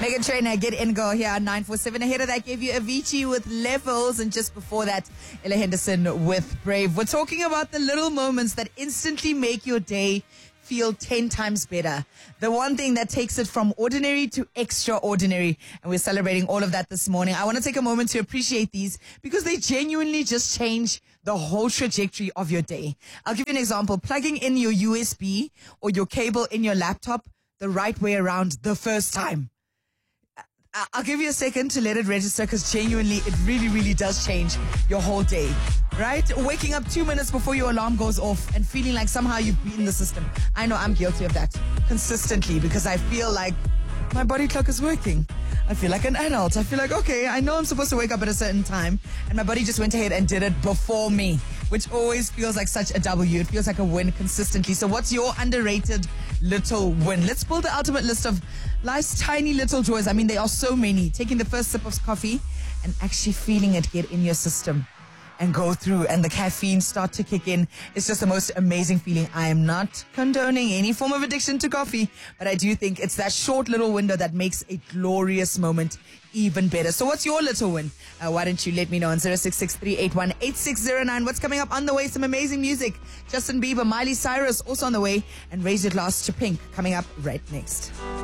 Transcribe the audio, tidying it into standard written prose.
Megan Trainor, Get In Go here on 947. Ahead of that, gave you Avicii with Levels, and just before that, Ella Henderson with Brave. We're talking about the little moments that instantly make your day feel 10 times better. The one thing that takes it from ordinary to extraordinary. And we're celebrating all of that this morning. I want to take a moment to appreciate these because they genuinely just change the whole trajectory of your day. I'll give you an example. Plugging in your USB or your cable in your laptop the right way around the first time. I'll give you a second to let it register because genuinely it really, really does change your whole day, right? Waking up 2 minutes before your alarm goes off and feeling like somehow you've beaten the system. I know I'm guilty of that consistently because I feel like my body clock is working. I feel like an adult. I feel like, okay, I know I'm supposed to wake up at a certain time and my body just went ahead and did it before me, which always feels like such a W. It feels like a win consistently. So what's your underrated little win? Let's build the ultimate list of life's tiny little joys. I mean, there are so many. Taking the first sip of coffee and actually feeling it get in your system and go through and the caffeine start to kick in. It's just the most amazing feeling. I am not condoning any form of addiction to coffee, but I do think it's that short little window that makes a glorious moment even better. So what's your little win? Why don't you let me know on 0663818609. What's coming up on the way? Some amazing music. Justin Bieber, Miley Cyrus also on the way, and Raise Your Glass to Pink coming up right next.